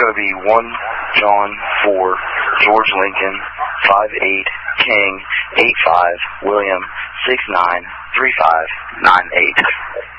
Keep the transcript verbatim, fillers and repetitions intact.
going to be one John four, George Lincoln, five eight, King, eight five, William, six nine, three five, nine eight.